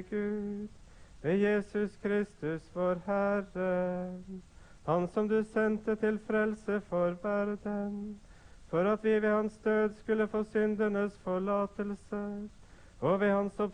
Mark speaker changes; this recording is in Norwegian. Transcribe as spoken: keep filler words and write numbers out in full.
Speaker 1: Gud, ved Jesus Kristus, vår Herre, Han som du sendte til frelse for verden, for at vi ved hans død skulle få syndernes forlatelse, og ved hans oppstandelse